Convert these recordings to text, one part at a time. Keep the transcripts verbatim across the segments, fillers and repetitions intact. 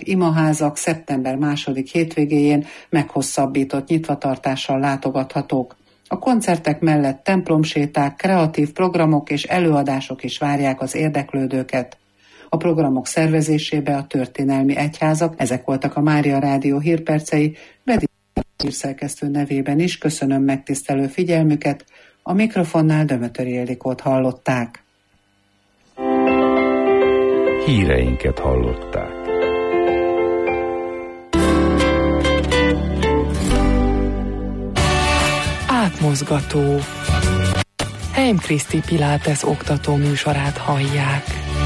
imaházak szeptember második hétvégéjén meghosszabbított nyitvatartással látogathatók. A koncertek mellett templomséták, kreatív programok és előadások is várják az érdeklődőket. A programok szervezésébe a történelmi egyházak, ezek voltak a Mária Rádió hírpercei, Bedi hírszerkesztő nevében is köszönöm megtisztelő figyelmüket, a mikrofonnál Dömötöri Ildikót hallották. Híreinket hallották. Átmozgató. Heim Kriszti Pilates oktató műsorát hallják.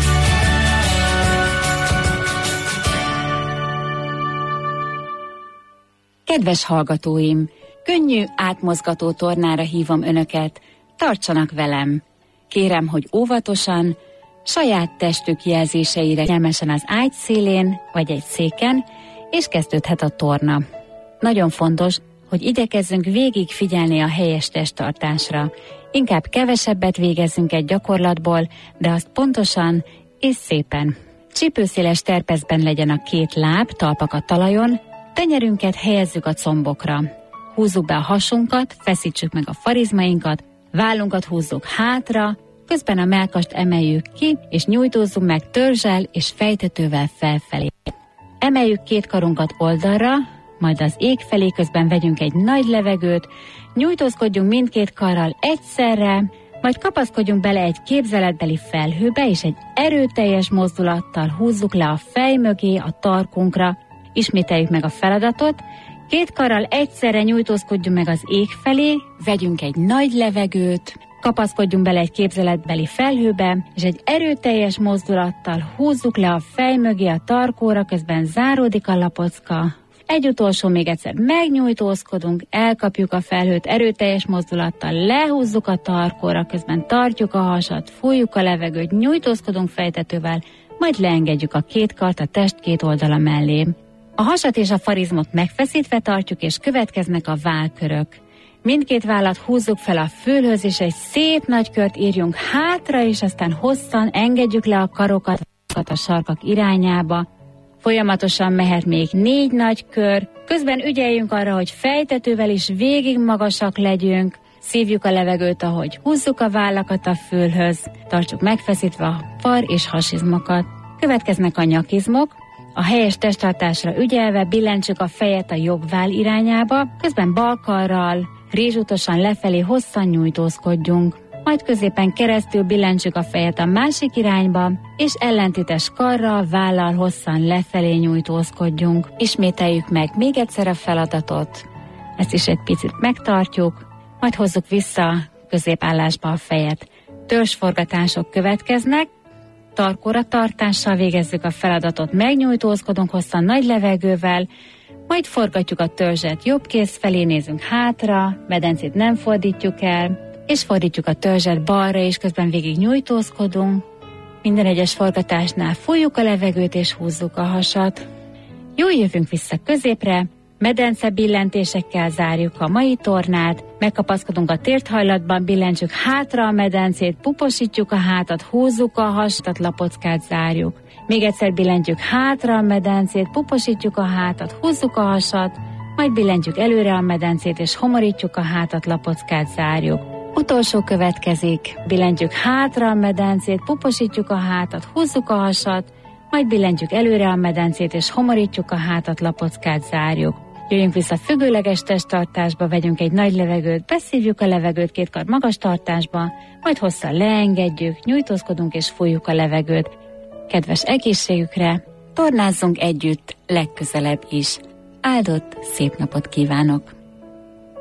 Kedves hallgatóim, könnyű, átmozgató tornára hívom önöket, tartsanak velem. Kérem, hogy óvatosan, saját testük jelzéseire nyelmesen az ágy szélén vagy egy széken, és kezdődhet a torna. Nagyon fontos, hogy igyekezzünk végig figyelni a helyes testtartásra. Inkább kevesebbet végezzünk egy gyakorlatból, de azt pontosan és szépen. Csípőszéles terpeszben legyen a két láb, talpak a talajon, tenyerünket helyezzük a combokra. Húzzuk be a hasunkat, feszítsük meg a farizmainkat, vállunkat húzzuk hátra, közben a mellkast emeljük ki, és nyújtózzunk meg törzsel és fejtetővel felfelé. Emeljük két karunkat oldalra, majd az ég felé, közben vegyünk egy nagy levegőt, nyújtózkodjunk mindkét karral egyszerre, majd kapaszkodjunk bele egy képzeletbeli felhőbe, és egy erőteljes mozdulattal húzzuk le a fej mögé, a tarkunkra. Ismételjük meg a feladatot, két karral egyszerre nyújtózkodjunk meg az ég felé, vegyünk egy nagy levegőt, kapaszkodjunk bele egy képzeletbeli felhőbe, és egy erőteljes mozdulattal húzzuk le a fej mögé, a tarkóra, közben záródik a lapocka. Egy utolsó, még egyszer megnyújtózkodunk, elkapjuk a felhőt, erőteljes mozdulattal lehúzzuk a tarkóra, közben tartjuk a hasat, fújjuk a levegőt, nyújtózkodunk fejtetővel, majd leengedjük a két kart a test két oldala mellé. A hasat és a farizmot megfeszítve tartjuk, és következnek a vállkörök. Mindkét vállat húzzuk fel a fülhöz, és egy szép nagy kört írjunk hátra, és aztán hosszan engedjük le a karokat a sarkak irányába. Folyamatosan mehet még négy nagy kör, közben ügyeljünk arra, hogy fejtetővel is végig magasak legyünk, szívjuk a levegőt, ahogy húzzuk a vállakat a fülhöz, tartsuk megfeszítve a far és hasizmokat. Következnek a nyakizmok, a helyes testtartásra ügyelve billentsük a fejet a jobb váll irányába, közben bal karral rézsútosan lefelé hosszan nyújtózkodjunk. Majd középen keresztül billentsük a fejet a másik irányba, és ellentétes karral, vállal hosszan lefelé nyújtózkodjunk. Ismételjük meg még egyszer a feladatot, ezt is egy picit megtartjuk, majd hozzuk vissza középállásba a fejet. Törzsforgatások következnek, tarkóra tartással végezzük a feladatot, megnyújtózkodunk hosszan nagy levegővel, majd forgatjuk a törzset jobb kéz felé, nézünk hátra, medencét nem fordítjuk el, és fordítjuk a törzset balra, és közben végig nyújtózkodunk. Minden egyes forgatásnál fújjuk a levegőt, és húzzuk a hasat. Jól jövünk vissza középre, medence billentésekkel zárjuk a mai tornát, megkapaszkodunk a térthajlatban, billentsük hátra a medencét, puposítjuk a hátat, húzzuk a hasat, lapockát zárjuk. Még egyszer billentjük hátra a medencét, puposítjuk a hátat, húzzuk a hasat, majd billentjük előre a medencét, és homorítjuk a hátat, lapockát zárjuk. Utolsó következik, billentjük hátra a medencét, puposítjuk a hátat, húzzuk a hasat, majd billentjük előre a medencét, és homorítjuk a hátat, lapockát zárjuk. Jöjjünk vissza függőleges testtartásba, vegyünk egy nagy levegőt, beszívjuk a levegőt két kar magas tartásba, majd hosszan leengedjük, nyújtózkodunk és fújjuk a levegőt. Kedves egészségükre, tornázzunk együtt legközelebb is. Áldott, szép napot kívánok!